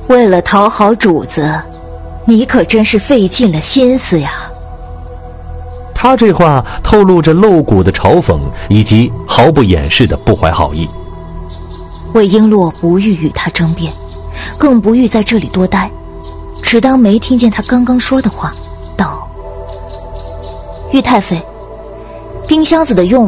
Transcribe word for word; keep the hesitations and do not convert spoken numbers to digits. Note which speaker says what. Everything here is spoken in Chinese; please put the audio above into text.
Speaker 1: 为了讨好主子，你可真是费尽了心思呀。
Speaker 2: 他这话透露着露骨的嘲讽，以及毫不掩饰的不怀好意。
Speaker 1: 魏璎珞不欲与他争辩，更不欲在这里多待，只当没听见他刚刚说的话，道：玉太妃，冰箱子的用